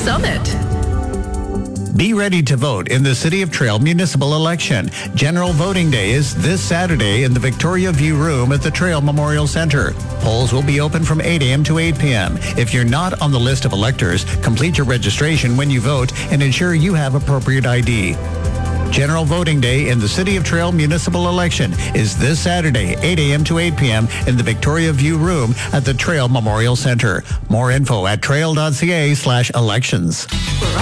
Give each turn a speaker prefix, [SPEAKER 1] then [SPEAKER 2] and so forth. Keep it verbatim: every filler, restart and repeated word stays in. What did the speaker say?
[SPEAKER 1] Summit.
[SPEAKER 2] Be ready to vote in the City of Trail municipal election. General voting day is this Saturday in the Victoria View Room at the Trail Memorial Center. Polls will be open from eight a.m. to eight p.m. If you're not on the list of electors, complete your registration when you vote and ensure you have appropriate I D. General voting day in the City of Trail municipal election is this Saturday, eight a.m. to eight p.m. in the Victoria View Room at the Trail Memorial Center. More info at trail.ca slash elections.